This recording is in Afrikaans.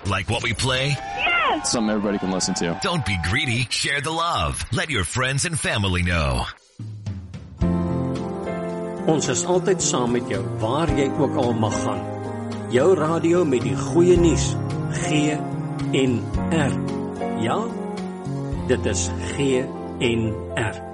Like what we play? Yes! Something everybody can listen to. Don't be greedy. Share the love. Let your friends and family know. Ons is altyd saam met jou, waar jy ook al mag gaan. Jou radio met die goeie nuus, GNR. Ja, dit is GNR.